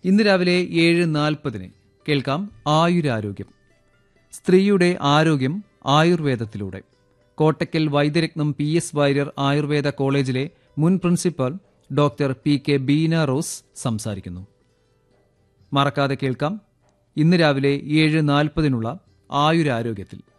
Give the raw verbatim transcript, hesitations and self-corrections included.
ഇന്ന് രാവിലെ ഏഴ് നാൽപ്പതിന് കേൾക്കാം ആയുരാരോഗ്യം. സ്ത്രീയുടെ ആരോഗ്യം ആയുർവേദത്തിലൂടെ. കോട്ടയ്ക്കൽ വൈദ്യരത്നം പി എസ് വാര്യർ ആയുർവേദ കോളേജിലെ മുൻ principal doctor P K Beena rose സംസാരിക്കുന്നു. മറക്കാതെ കേൾക്കാം ഇന്ന് രാവിലെ ഏഴ് നാൽപ്പതിനുള്ള ആയുരാരോഗ്യത്തിൽ.